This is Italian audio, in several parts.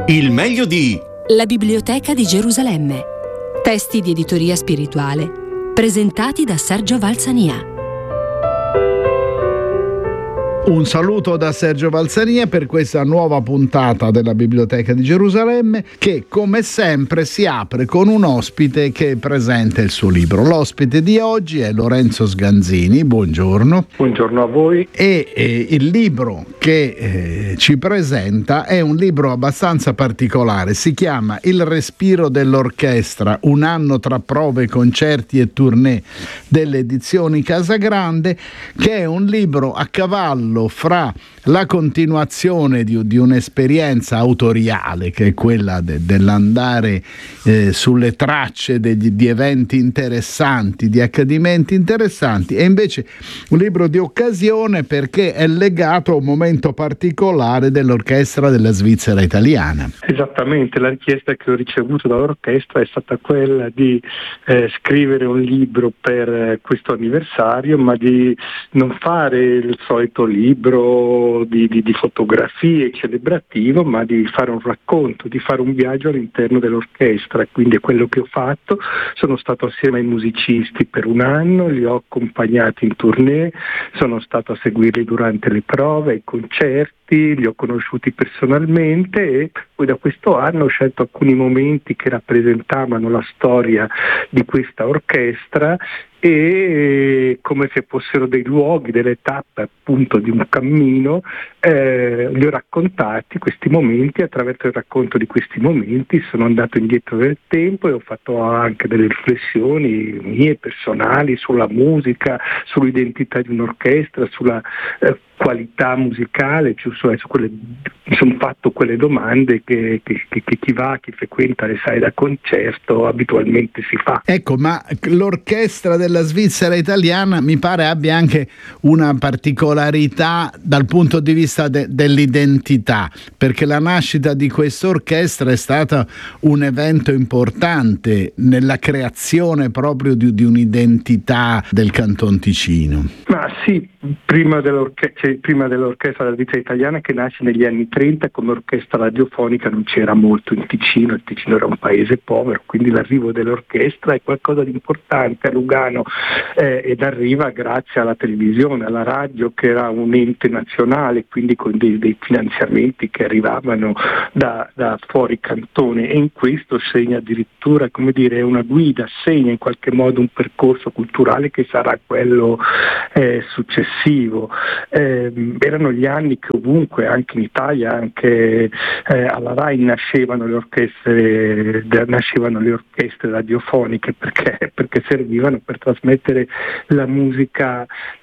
Il meglio di La Biblioteca di Gerusalemme. Testi di editoria spirituale presentati da Sergio Valsania. Un saluto da Sergio Valsania per questa nuova puntata della Biblioteca di Gerusalemme, che come sempre si apre con un ospite che presenta il suo libro. L'ospite di oggi è Lorenzo Sganzini. Buongiorno. Buongiorno a voi. E il libro che ci presenta è un libro abbastanza particolare. Si chiama Il respiro dell'orchestra, un anno tra prove, concerti e tournée delle edizioni Casagrande, che è un libro a cavallo fra la continuazione di un'esperienza autoriale, che è quella dell'andare sulle tracce di eventi interessanti, di accadimenti interessanti, e invece un libro di occasione perché è legato a un momento particolare dell'orchestra della Svizzera italiana. Esattamente, la richiesta che ho ricevuto dall'orchestra è stata quella di scrivere un libro per questo anniversario, ma di non fare il solito libro di fotografie celebrativo, ma di fare un racconto, di fare un viaggio all'interno dell'orchestra. Quindi è quello che ho fatto. Sono stato assieme ai musicisti per un anno, li ho accompagnati in tournée, sono stato a seguirli durante le prove, i concerti, li ho conosciuti personalmente, e poi da questo anno ho scelto alcuni momenti che rappresentavano la storia di questa orchestra, e come se fossero dei luoghi, delle tappe appunto di un cammino, li ho raccontati questi momenti. Attraverso il racconto di questi momenti sono andato indietro nel tempo e ho fatto anche delle riflessioni mie personali sulla musica, sull'identità di un'orchestra, sulla qualità musicale, mi sono fatto quelle domande che chi frequenta le sale da concerto abitualmente si fa. Ecco, ma l'orchestra della Svizzera italiana mi pare abbia anche una particolarità dal punto di vista dell'identità, perché la nascita di questa orchestra è stata un evento importante nella creazione proprio di un'identità del Canton Ticino. Ma sì, prima dell'orchestra della Svizzera italiana, che nasce negli anni 30 come orchestra radiofonica, non c'era molto in Ticino. Il Ticino era un paese povero, quindi l'arrivo dell'orchestra è qualcosa di importante a Lugano, ed arriva grazie alla televisione, alla radio, che era un ente nazionale, quindi con dei finanziamenti che arrivavano da fuori cantone, e in questo segna addirittura, è una guida, segna in qualche modo un percorso culturale che sarà quello successivo. Erano gli anni che ovunque, anche in Italia, anche alla RAI nascevano le orchestre radiofoniche, perché servivano per trasmettere la musica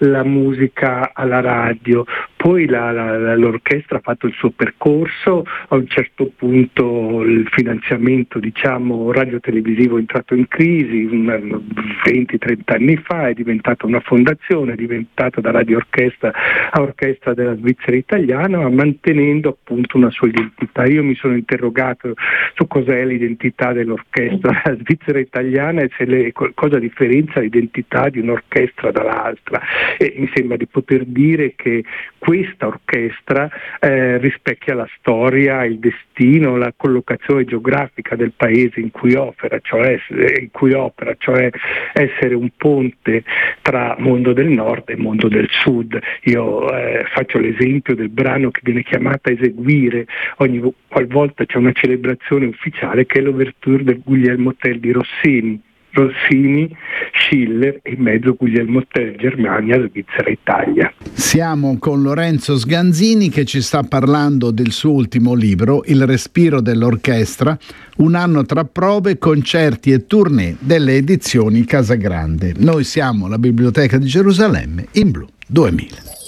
alla radio. Poi l'orchestra ha fatto il suo percorso. A un certo punto il finanziamento radio-televisivo è entrato in crisi 20-30 anni fa, è diventata una fondazione, è diventata da radio orchestra a orchestra della Svizzera italiana, ma mantenendo appunto una sua identità. Io mi sono interrogato su cos'è l'identità dell'orchestra della Svizzera italiana e cosa differenzia l'identità di un'orchestra dall'altra, e mi sembra di poter dire che questa orchestra rispecchia la storia, il destino, la collocazione geografica del paese in cui opera, cioè essere un ponte tra mondo del nord e mondo del sud. Io faccio l'esempio del brano che viene chiamato a eseguire ogni qualvolta c'è una celebrazione ufficiale, che è l'ouverture del Guglielmo Tell di Rossini, Schiller e in mezzo Guglielmo Tell, Germania, Svizzera, Italia. Siamo con Lorenzo Sganzini, che ci sta parlando del suo ultimo libro, Il respiro dell'orchestra, un anno tra prove, concerti e tournée delle edizioni Casagrande. Noi siamo la Biblioteca di Gerusalemme in Blu 2000.